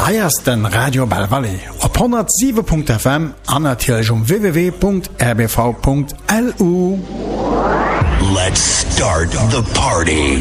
Eiersten Radio Bell Valley op 107.fm an natürlich www.rbv.lu. Let's start the party.